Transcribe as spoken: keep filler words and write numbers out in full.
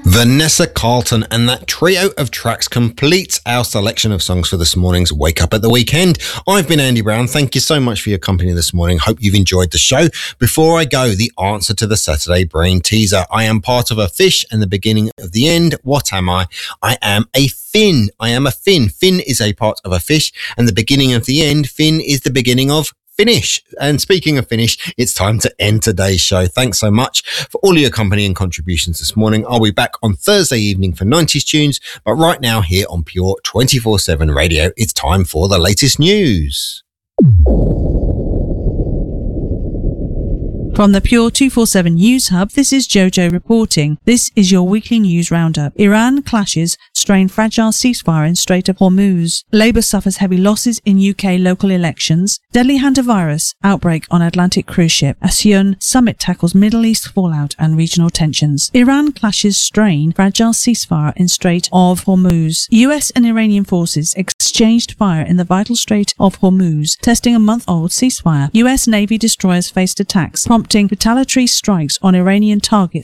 Vanessa Carlton and that trio of tracks completes our selection of songs for this morning's Wake Up at the Weekend. I've been Andy Brown. Thank you so much for your company this morning. Hope you've enjoyed the show. Before I go, the answer to the Saturday brain teaser. I am part of a fish and the beginning of the end. What am I? I am a fin. I am a fin. Fin is a part of a fish and the beginning of the end. Fin is the beginning of finish. And speaking of finish, it's time to end today's show. Thanks so much for all your company and contributions this morning. I'll be back on Thursday evening for nineties tunes, but right now here on Pure twenty-four seven Radio, it's time for the latest news. From the Pure two forty-seven News Hub, this is Jojo reporting. This is your weekly news roundup. Iran clashes strain fragile ceasefire in Strait of Hormuz. Labour suffers heavy losses in U K local elections. Deadly hantavirus outbreak on Atlantic cruise ship. ASEAN summit tackles Middle East fallout and regional tensions. Iran clashes strain fragile ceasefire in Strait of Hormuz. U S and Iranian forces exchanged fire in the vital Strait of Hormuz, testing a month-old ceasefire. U S Navy destroyers faced attacks, prompting retaliatory strikes on Iranian targets